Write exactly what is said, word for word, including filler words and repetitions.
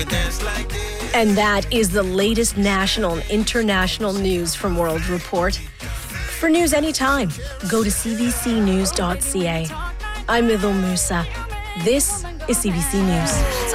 And that is the latest national and international news from World Report. For news anytime, go to c b c news dot c a. I'm Midul Musa. This is C B C News.